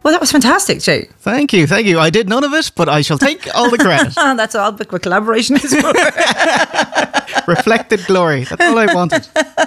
Well, that was fantastic, Jay. Thank you. I did none of it, but I shall take all the credit. That's all what collaboration is for. Reflected glory. That's all I wanted.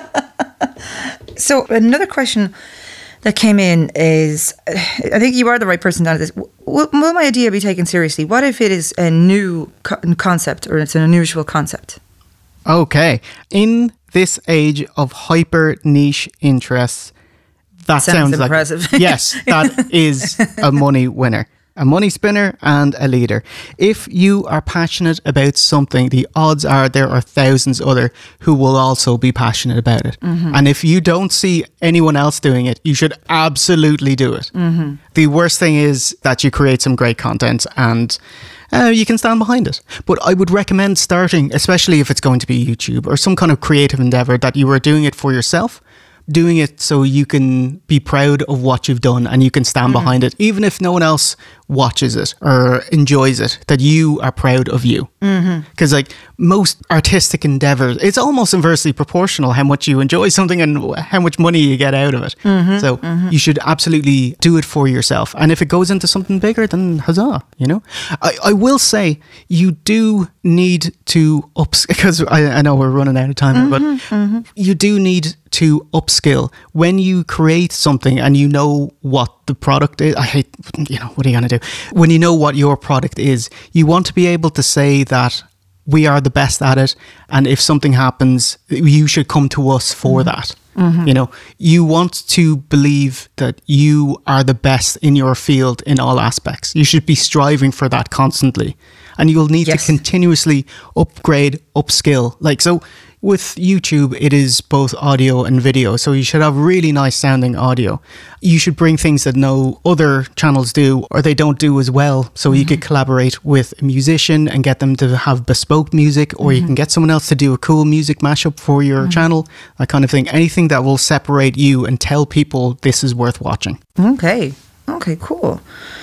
So another question that came in is, I think you are the right person to answer this. Will my idea be taken seriously? What if it is a new concept or it's an unusual concept? Okay. In this age of hyper niche interests, that sounds impressive. Like, yes, that is a money winner, a money spinner and a leader. If you are passionate about something, the odds are there are thousands other who will also be passionate about it. And if you don't see anyone else doing it, you should absolutely do it. The worst thing is that you create some great content and you can stand behind it. But I would recommend starting, especially if it's going to be YouTube or some kind of creative endeavor, that you are doing it for yourself. Doing it so you can be proud of what you've done and you can stand behind it, even if no one else watches it or enjoys it, that you are proud of you. Because like most artistic endeavors, it's almost inversely proportional how much you enjoy something and how much money you get out of it. So you should absolutely do it for yourself. And if it goes into something bigger, then huzzah, you know. I will say you do need to because I know we're running out of time, but you do need to upskill when you create something and you know what the product is. What are you going to do? When you know what your product is, you want to be able to say that we are the best at it. And if something happens, you should come to us for that. You know, you want to believe that you are the best in your field in all aspects. You should be striving for that constantly. And you'll need to continuously upgrade, upskill. Like, so with YouTube, it is both audio and video. So you should have really nice sounding audio. You should bring things that no other channels do or they don't do as well. So you could collaborate with a musician and get them to have bespoke music, or you can get someone else to do a cool music mashup for your channel, that kind of thing. Anything that will separate you and tell people this is worth watching. Okay, cool.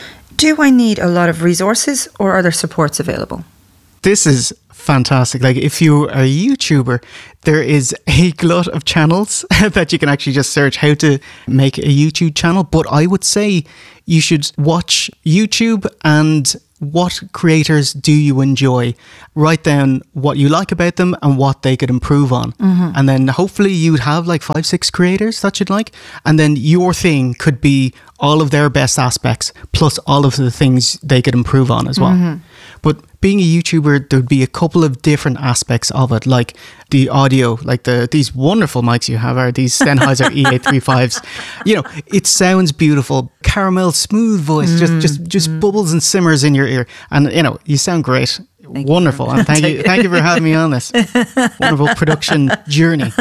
Do I need a lot of resources or are there supports available? This is fantastic. Like if you're a YouTuber, there is a glut of channels that you can actually just search how to make a YouTube channel. But I would say you should watch YouTube and what creators do you enjoy? Write down what you like about them and what they could improve on. And then hopefully you'd have like 5-6 creators that you'd like. And then your thing could be all of their best aspects plus all of the things they could improve on as well. But being a YouTuber, there'd be a couple of different aspects of it, like the audio, like these wonderful mics you have are these Sennheiser EA35s. You know, it sounds beautiful, caramel smooth voice, just bubbles and simmers in your ear, and you know, you sound great. Wonderful, and thank you for having me on this wonderful production journey.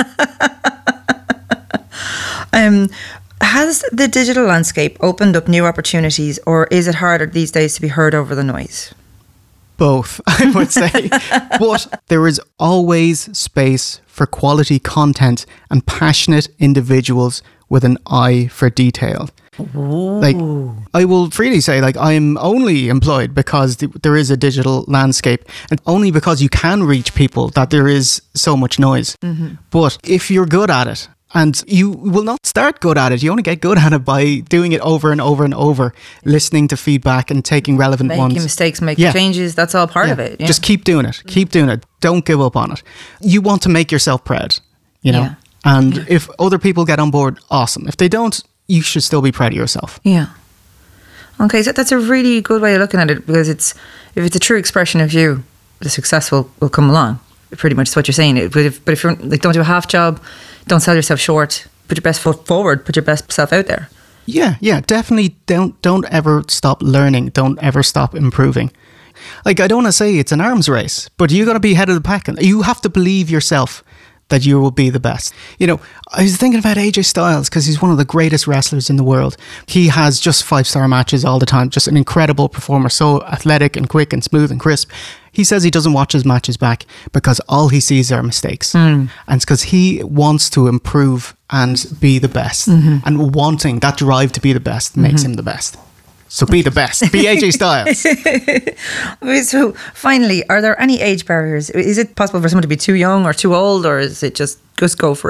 Has the digital landscape opened up new opportunities, or is it harder these days to be heard over the noise? Both, I would say. But there is always space for quality content and passionate individuals with an eye for detail. Ooh. Like, I will freely say, like, I'm only employed because there is a digital landscape, and only because you can reach people that there is so much noise. But if you're good at it, and you will not start good at it, you only get good at it by doing it over and over and over, listening to feedback and taking relevant ones. Making mistakes, making changes, that's all part of it. Yeah. Just keep doing it. Keep doing it. Don't give up on it. You want to make yourself proud, you know? And if other people get on board, awesome. If they don't, you should still be proud of yourself. Yeah. Okay, so that's a really good way of looking at it, because if it's a true expression of you, the success will come along. Pretty much is what you're saying. But if you're like, don't do a half job, don't sell yourself short, put your best foot forward, put your best self out there. Yeah, definitely don't ever stop learning. Don't ever stop improving. Like, I don't want to say it's an arms race, but you got to be head of the pack. You have to believe yourself that you will be the best. You know, I was thinking about AJ Styles because he's one of the greatest wrestlers in the world. He has just 5-star matches all the time, just an incredible performer, so athletic and quick and smooth and crisp. He says he doesn't watch his matches back because all he sees are mistakes. And it's because he wants to improve and be the best. And wanting that drive to be the best makes him the best. So be the best. Be AJ Styles. So finally, are there any age barriers? Is it possible for someone to be too young or too old, or is it just go for it?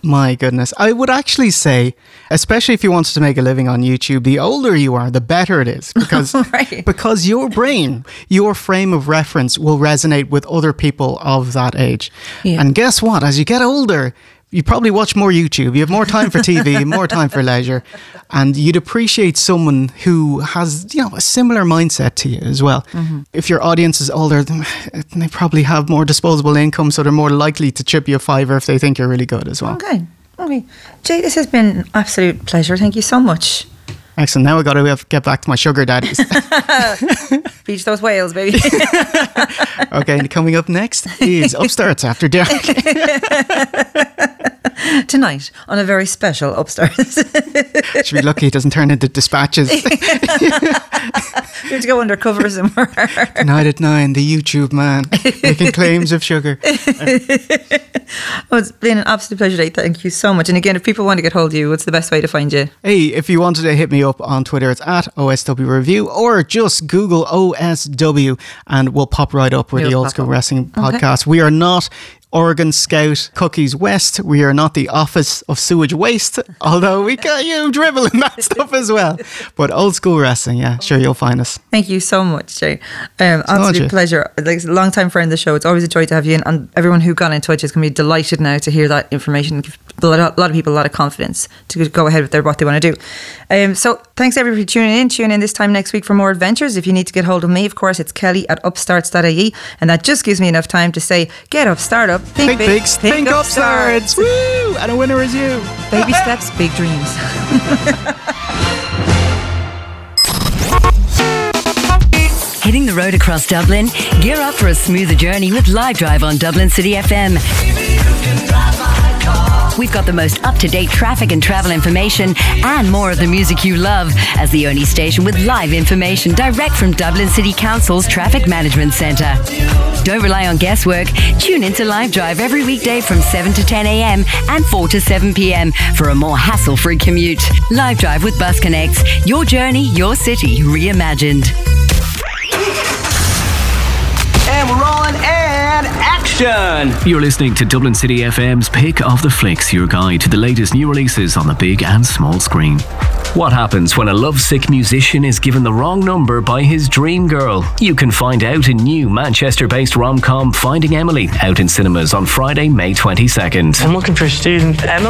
My goodness. I would actually say, especially if you wanted to make a living on YouTube, the older you are, the better it is. Because, Right. because your brain, your frame of reference will resonate with other people of that age. Yeah. And guess what? As you get older, you probably watch more YouTube. You have more time for TV, more time for leisure. And you'd appreciate someone who has, a similar mindset to you as well. If your audience is older, they probably have more disposable income, so they're more likely to chip you a fiver if they think you're really good as well. Okay. Jay, this has been an absolute pleasure. Thank you so much. Excellent. Now I got to get back to my sugar daddies. Beach those whales, baby. Okay, and coming up next is Upstarts After Dark. Tonight on a very special Upstarts. Should be lucky it doesn't turn into Dispatches. We have to go undercover somewhere. Tonight at 9, the YouTube man making claims of sugar. Oh, it's been an absolute pleasure, Jay. Thank you so much. And again, if people want to get hold of you, what's the best way to find you? Hey, if you wanted to hit me up on Twitter, it's at OSW Review, or just Google OSW and we'll pop right up with the Old School Wrestling Podcast. We are not Oregon Scout Cookies West. We are not the Office of Sewage Waste, although we got you dribbling that stuff as well. But Old School Wrestling, yeah, sure, you'll find us. Thank you so much, Jay. Absolute pleasure. Like, a long time friend of the show. It's always a joy to have you in, and everyone who got in touch is going to be delighted now to hear that information. Give a lot of people a lot of confidence to go ahead with what they want to do. So thanks everybody for tuning in. Tune in this time next week for more adventures. If you need to get hold of me, of course, it's kelly@upstarts.ie, and that just gives me enough time to say, get up, start up, think big, think upstarts. Woo! And a winner is you. Baby steps, big dreams. Hitting the road across Dublin? Gear up for a smoother journey with Live Drive on Dublin City FM. We've got the most up-to-date traffic and travel information and more of the music you love, as the only station with live information direct from Dublin City Council's Traffic Management Centre. Don't rely on guesswork. Tune into Live Drive every weekday from 7 to 10 a.m. and 4 to 7 p.m. for a more hassle-free commute. Live Drive with Bus Connects. Your journey, your city, reimagined. And we're rolling, and action! You're listening to Dublin City FM's Pick of the Flicks, your guide to the latest new releases on the big and small screen. What happens when a lovesick musician is given the wrong number by his dream girl? You can find out in new Manchester-based rom-com Finding Emily, out in cinemas on Friday, May 22nd. I'm looking for student Emily.